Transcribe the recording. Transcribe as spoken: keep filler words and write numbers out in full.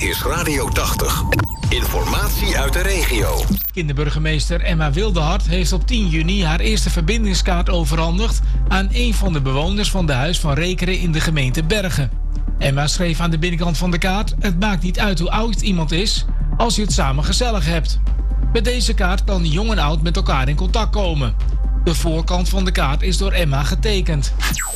is Radio tachtig. Informatie uit de regio. Kinderburgemeester Emma Wildehart heeft op tien juni haar eerste verbindingskaart overhandigd aan een van de bewoners van de Huis van Rekeren in de gemeente Bergen. Emma schreef aan de binnenkant van de kaart: het maakt niet uit hoe oud iemand is, als je het samen gezellig hebt. Met deze kaart kan jong en oud met elkaar in contact komen. De voorkant van de kaart is door Emma getekend.